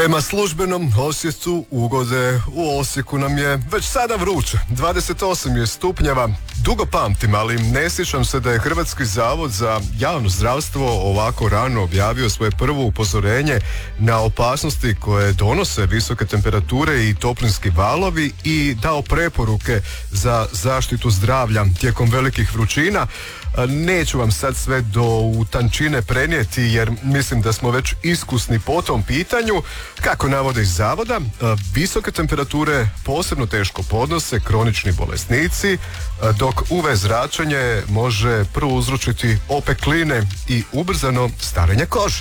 Prema službenom osjeću ugode u Osijeku nam je već sada vruće. 28 je stupnjeva. Dugo pamtim, ali ne sjećam se da je Hrvatski zavod za javno zdravstvo ovako rano objavio svoje prvo upozorenje na opasnosti koje donose visoke temperature i toplinski valovi i dao preporuke za zaštitu zdravlja tijekom velikih vrućina. Neću vam sad sve u tančine prenijeti jer mislim da smo već iskusni po tom pitanju. Kako navode iz zavoda, visoke temperature posebno teško podnose kronični bolesnici, dok UV zračenje može prouzročiti opekline i ubrzano starenje kože.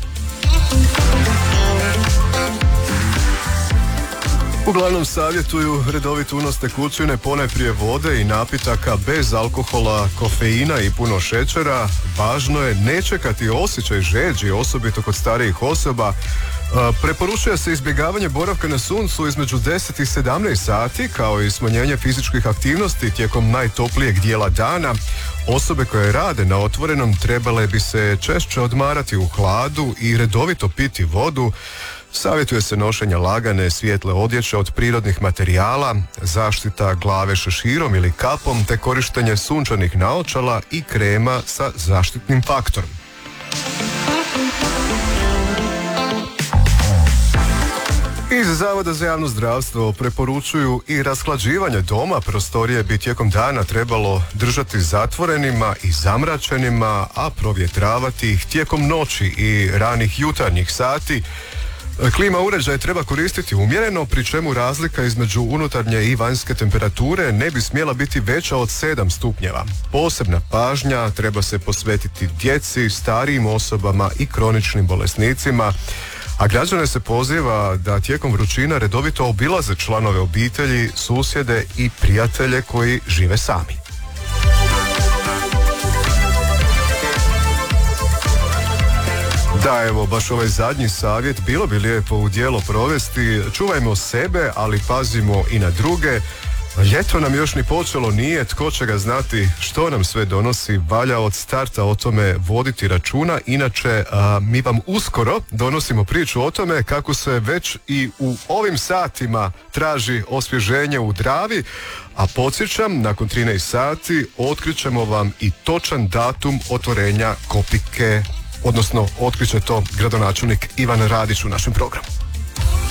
Uglavnom savjetuju redovit unos tekućine, ponajprije vode i napitaka bez alkohola, kofeina i puno šećera. Važno je ne čekati osjećaj žeđi, osobito kod starijih osoba. Preporučuje se izbjegavanje boravka na suncu između 10 i 17 sati, kao i smanjenje fizičkih aktivnosti tijekom najtoplijeg dijela dana. Osobe koje rade na otvorenom trebale bi se češće odmarati u hladu i redovito piti vodu. Savjetuje se nošenje lagane, svijetle odjeće od prirodnih materijala, zaštita glave šeširom ili kapom, te korištenje sunčanih naočala i krema sa zaštitnim faktorom. Iz Zavoda za javno zdravstvo preporučuju i rashlađivanje doma. Prostorije bi tijekom dana trebalo držati zatvorenima i zamračenima, a provjetravati ih tijekom noći i ranih jutarnjih sati. Klima uređaj treba koristiti umjereno, pri čemu razlika između unutarnje i vanjske temperature ne bi smjela biti veća od 7 stupnjeva. Posebna pažnja treba se posvetiti djeci, starijim osobama i kroničnim bolesnicima, a građane se poziva da tijekom vrućina redovito obilaze članove obitelji, susjede i prijatelje koji žive sami. Da, evo, baš ovaj zadnji savjet bilo bi lijepo u djelo provesti. Čuvajmo sebe, ali pazimo i na druge. Ljeto nam još ni počelo nije, tko će ga znati što nam sve donosi, valja od starta o tome voditi računa. Inače, mi vam uskoro donosimo priču o tome kako se već i u ovim satima traži osvježenje u Dravi, a podsjećam, nakon 13 sati otkrićemo vam i točan datum otvorenja Kopike, odnosno otkriće to gradonačelnik Ivan Radić u našem programu.